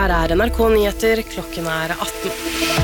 Her NRK Nyheter, klokken 18.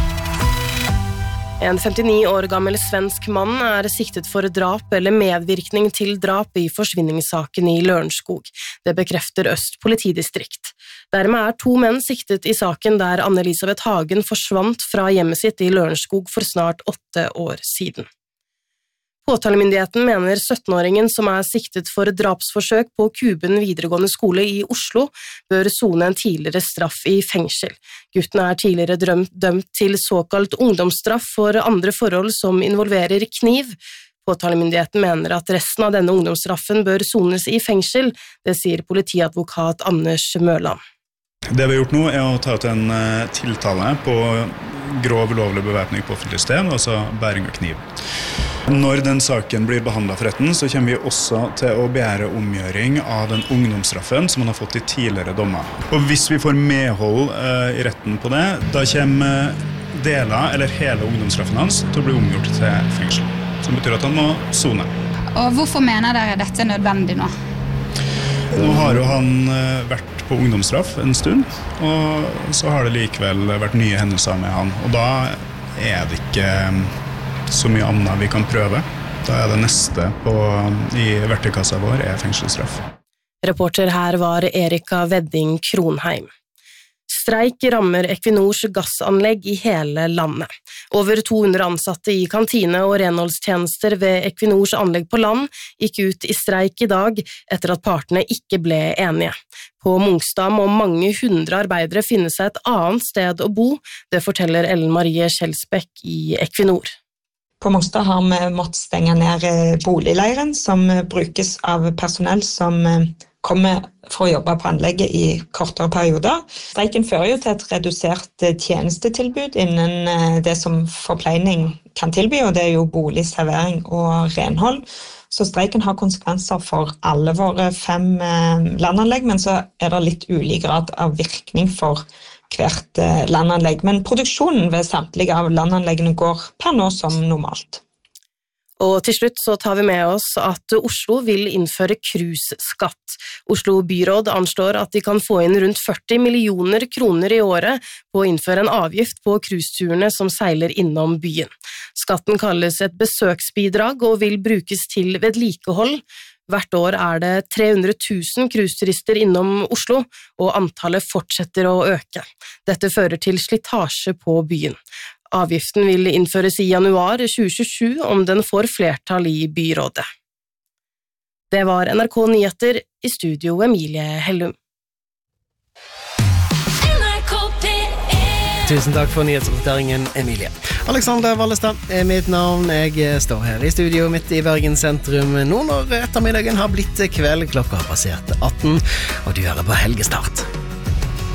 En 59 år gammel svensk mann siktet for drap eller medvirkning til drap i forsvinningssaken i Lørenskog. Det bekrefter Øst politidistrikt. Dermed 2 menn siktet i saken der Anne-Elisabeth Hagen forsvant fra hjemmet sitt i Lørenskog for snart 8 år siden. Påtalemyndigheten mener 17-åringen som siktet for drapsforsøk på Kuben videregående skole i Oslo bør sone en tidligere straff i fengsel. Gutten tidligere dømt til såkalt ungdomsstraff for andre forhold som involverer kniv. Påtalemyndigheten mener at resten av denne ungdomsstraffen bør sones i fengsel, det sier politiadvokat Anders Mørland. Det vi har gjort nå å ta ut en tiltale på grov ulovlig bevæpning på offentlig sted, altså bæring av kniv. Når den saken blir behandlet for retten, så kommer vi også til å begjære omgjøring av den ungdomsstraffen som man har fått i tidligere dommer. Og hvis vi får medhold i retten på det, da kommer deler eller hele ungdomsstraffen hans til å bli omgjort til fengsel. Som betyr at han må sone. Og hvorfor mener dere dette nødvendig nå? Nå har jo han vært på ungdomsstraff en stund, og så har det likevel vært nye hendelser med han. Og da det ikke så mye annet vi kan prøve. Da det neste i verktøykassa vår fengselsstraff. Reporter her var Erika Wedding Kronheim. Streik rammer Equinors gassanlegg i hele landet. Over 200 ansatte i kantine og renholdstjenester ved Equinors anlegg på land gikk ut i streik i dag etter at partene ikke ble enige. På Mongstad må mange 100 arbeidere finne seg et annet sted å bo, det forteller Ellen Marie Kjelsbæk i Equinor. På Mongstad har vi måttet stenge ned boligleiren som brukes av personell som kommer for å jobbe på anlegget i kortere perioder. Streiken fører jo til et redusert tjenestetilbud innen det som forpleining kan tilby, og det jo bolig, servering og renhold. Så streiken har konsekvenser for alle våre 5 landanlegg, men så det litt ulik grad av virkning for hvert landanlegg. Men produksjonen ved samtlige av landanleggene går per nå som normalt. Og til slutt så tar vi med oss at Oslo vil innføre cruiseskatt. Oslo byråd anslår at de kan få inn rundt 40 millioner kroner i året på å innføre en avgift på cruiseturene som seiler innom byen. Skatten kalles et besøksbidrag og vil brukes til vedlikehold. Hvert år det 300 000 cruiseturister innom Oslo, og antallet fortsetter å øke. Dette fører til slitasje på byen. Avgiften vil innføres i januar 2027 om den får flertall i byrådet. Det var NRK Nyheter, i studio Emilie Hellum. Tusen takk for nyhetsoppdateringen, Emilie. Alexander Wallestad mitt navn. Jeg står her i studio midt i Bergen sentrum nå når ettermiddagen har blitt kveld. Klokka har passert 18, og du hører på Helgestart.